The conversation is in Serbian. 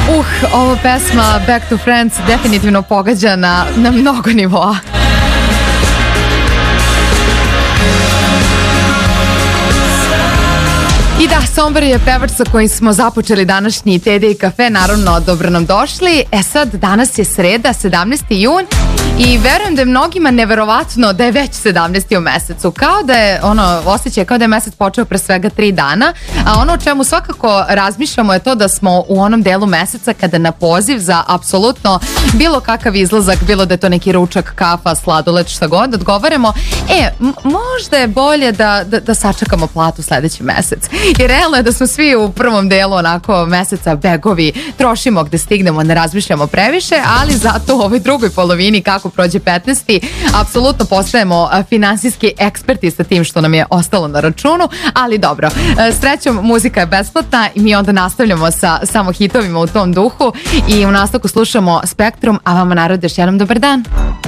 Ova pesma Back to Friends definitivno pogađa na mnogo nivoa. I da, Sombor je pevač sa kojim smo započeli današnji Tede i kafe, naravno dobro nam došli. Sad, danas je sreda, 17. jun i verujem da je mnogima neverovatno da je već 17. u mesecu. Kao da je, osjećaj kao da je mesec počeo pre svega 3 dana, a ono o čemu svakako razmišljamo je to da smo u onom delu meseca kada na poziv za apsolutno bilo kakav izlazak, bilo da je to neki ručak, kafa, sladoled, šta god, odgovaramo, možda je bolje da sačekamo platu sledeći mesec. I realno je da smo svi u prvom delu onako meseca begovi, trošimo gde stignemo, ne razmišljamo previše, ali zato u ovoj drugoj polovini kako prođe 15. apsolutno postajemo finansijski eksperti sa tim što nam je ostalo na računu, ali dobro, srećom muzika je besplatna i mi onda nastavljamo sa samo hitovima u tom duhu i u nastavku slušamo Spektrum, a vama narod još jednom dobar dan.